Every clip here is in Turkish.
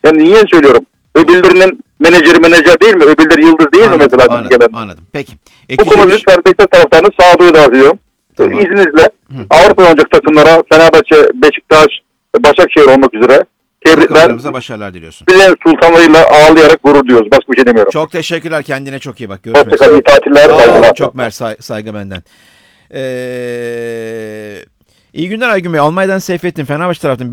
Ben niye söylüyorum? Öbürlerinin menajer değil mi? Öbürleri yıldız değil mi mesela? Anladım. Peki. Bu konuda lütfen Beşiktaş taraftarını sağduyu dağıtıyorum. Tamam. İzninizle Avrupa oynayacak takımlara Fenerbahçe, Beşiktaş, Başakşehir olmak üzere tebrikler. Başarılar diliyorsun. Bize sultanlarıyla ağlayarak gurur duyuyoruz. Başka bir şey demiyorum. Çok teşekkürler. Kendine çok iyi bak. Görüşmek üzere. İyi tatiller. Çok saygı benden. İyi günler Aygün Bey. Almanya'dan Seyfettin. Fenerbahçe tarafından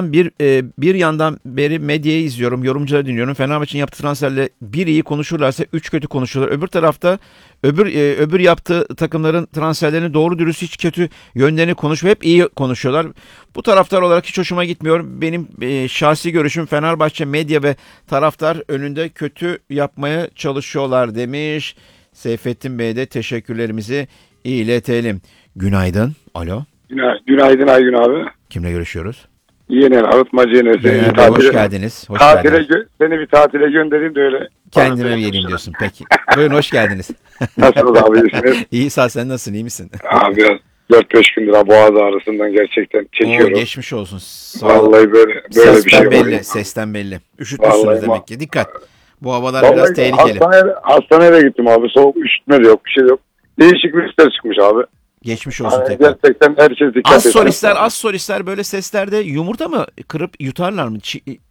bir yandan beri medyayı izliyorum. Yorumcuları dinliyorum. Fenerbahçe'nin yaptığı transferle bir iyi konuşurlarsa 3 kötü konuşurlar. Öbür tarafta öbür yaptığı takımların transferlerini doğru dürüst hiç kötü yönlerini konuşuyor. Hep iyi konuşuyorlar. Bu taraftar olarak hiç hoşuma gitmiyor. Benim şahsi görüşüm Fenerbahçe medya ve taraftar önünde kötü yapmaya çalışıyorlar demiş. Seyfettin Bey'e de teşekkürlerimizi iletelim. Günaydın. Alo. Günaydın Aygün abi. Kimle görüşüyoruz? Yener, arıtmacı Yener. Hoş geldiniz. Seni bir tatile göndereyim de öyle. Kendime geleyim diyorsun. Peki. Buyurun hoş geldiniz. Nasılsınız abi? İyisiniz? İyi sağ sen nasılsın? İyi misin? Abi biraz 4-5 gündür boğaz ağrısından gerçekten çekiyorum. Geçmiş olsun. Vallahi böyle bir şey var. Sesten belli. Üşütmüşsünüz demek ki. Dikkat. Bu havalar biraz tehlikeli. Hastaneye de gittim abi. Soğuk üşütme de yok. Bir şey yok. Değişik virüsler çıkmış abi. Geçmiş olsun tekrar. Gerçekten herkes dikkat etsin. Az solistler böyle seslerde yumurta mı kırıp yutarlar mı?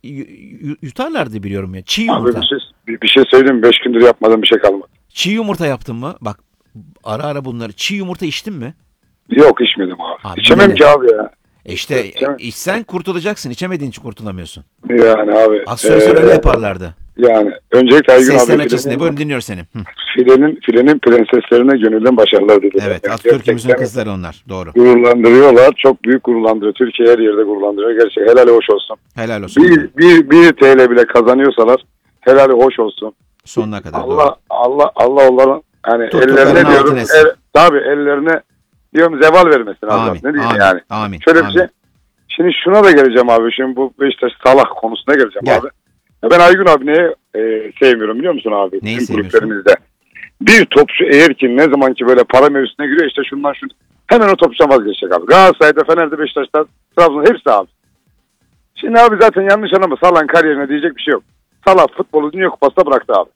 Yutarlardı biliyorum ya. Çiğ yumurta. Abi bir şey söyleyeyim mi? 5 gündür yapmadığım bir şey kalmadı. Çiğ yumurta yaptın mı? Bak ara bunları. Çiğ yumurta içtin mi? Yok içmedim abi. İçemem ki abi ya. İşte içsen kurtulacaksın. İçemediğin için kurtulamıyorsun. Yani abi. Az solistler öyle yaparlardı. Yani öncelikle Aygün abi. Seslen açısın. Buyurun dinliyoruz seni. Filenin prenseslerine gönülden başarılar dedi. Evet. Yani Atatürk'ümüzün kızları onlar. Doğru. Gururlandırıyorlar. Çok büyük gururlandırıyor. Türkiye her yerde gururlandırıyor. Gerçekten helali hoş olsun. Helal olsun. Bir TL bile kazanıyorsalar helali hoş olsun. Sonuna kadar. Allah onların hani ellerine diyorum. Tabii ellerine diyorum zeval vermesin. Amin. Ne diyeyim yani. Amin. Şöyle bir şey. Şimdi şuna da geleceğim abi. Şimdi bu Beşiktaş Salah konusuna geleceğim abi. Ben Aygün abi neye sevmiyorum biliyor musun abi? Neyi bizim seviyorsun? kulüplerimizde. Bir topçu eğer ki ne zaman ki böyle para mevzusuna giriyor işte şundan hemen o topçudan vazgeçecek abi. Galatasaray'da, Fener'de, Beşiktaş'ta, Trabzon'da hepsi abi. Şimdi abi zaten yanlış anlama Salah'ın kariyerine diyecek bir şey yok. Salah futbolu Dünya Kupası'da bıraktı abi.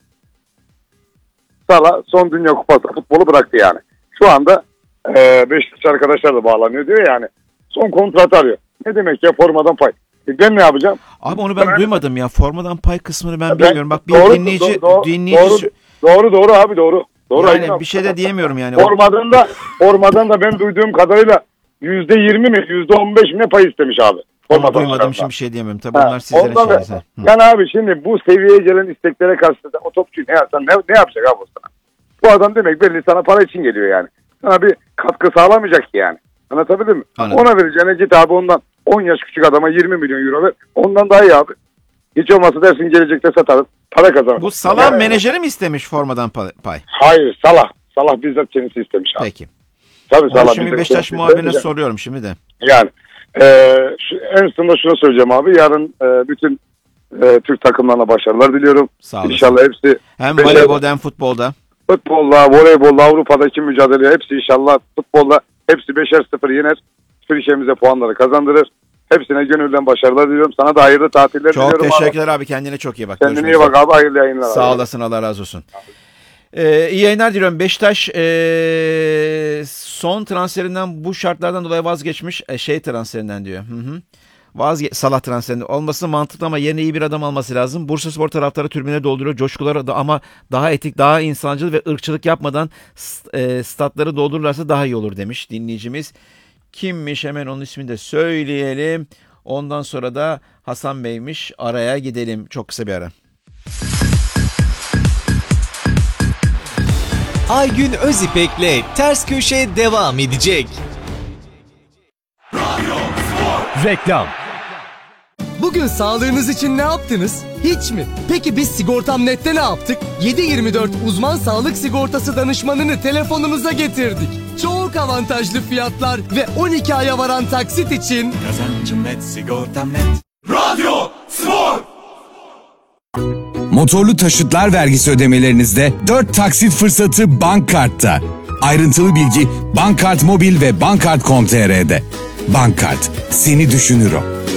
Salah son Dünya Kupası futbolu bıraktı yani. Şu anda Beşiktaş arkadaşlar da bağlanıyor diyor yani. Son kontrat arıyor. Ne demek ya formadan pay? Ben ne yapacağım? Abi onu ben duymadım ya. Formadan pay kısmını ben bilmiyorum. Bak bir dinleyici Doğru abi doğru. Yani bir şey de diyemiyorum yani. Formadan da ben duyduğum kadarıyla %20 mi %15 mi ne pay istemiş abi. Onu duymadım şimdi bir şey diyemiyorum. Tabii onlar sizlerin şeyleri. Yani abi şimdi bu seviyeye gelen isteklere karşı da o topçuyu ne yapacak abi o sana? Bu adam demek belli sana para için geliyor yani. Sana bir katkı sağlamayacak ki yani. Anlatabildim mi? Anladım. Ona vereceğine git abi ondan 10 yaş küçük adama 20 milyon euro ver. Ondan daha iyi abi. Hiç olmazsa dersin gelecekte satarız. Para kazanırız. Bu Salah menajeri mi istemiş formadan pay? Hayır Salah. Salah bizzat kendisi istemiş abi. Peki. Tabii Salah şimdi Beşiktaş muhabirine soruyorum şimdi de. Yani en sonunda şunu söyleyeceğim abi. Yarın bütün Türk takımlarına başarılar diliyorum. Sağ olasın. İnşallah hepsi. Hem voleybolda hem futbolda. Futbolla, voleybolla, Avrupa'daki mücadele hepsi inşallah futbolla hepsi 5-0 yener. Türkiye'mize puanları kazandırır. Hepsine gönülden başarılar diliyorum. Sana da hayırlı tatiller diliyorum. Çok teşekkürler abi. Kendine çok iyi bak. Kendine iyi bak abi. Hayırlı yayınlar. Sağ olasın. Allah razı olsun. İyi yayınlar diliyorum. Beşiktaş son transferinden bu şartlardan dolayı vazgeçmiş. Transferinden diyor. Salah transferinde olması mantıklı ama yerine iyi bir adam alması lazım. Bursaspor taraftarı tribüne dolduruyor. Coşkular da ama daha etik, daha insancıl ve ırkçılık yapmadan statları doldururlarsa daha iyi olur demiş dinleyicimiz. Kimmiş hemen onun ismini de söyleyelim. Ondan sonra da Hasan Bey'miş. Araya gidelim. Çok kısa bir ara. Aygün Özipek'le Ters Köşe devam edecek. Reklam. Bugün sağlığınız için ne yaptınız? Hiç mi? Peki biz Sigortam.net'te ne yaptık? 7/24 uzman sağlık sigortası danışmanını telefonunuza getirdik. Çok avantajlı fiyatlar ve 12 aya varan taksit için Kazancım net, sigortam net. Radyo Spor. Motorlu taşıtlar vergisi ödemelerinizde 4 taksit fırsatı Bankkart'ta. Ayrıntılı bilgi Bankkart Mobil ve Bankkart.com.tr'de. Bankkart, seni düşünür o.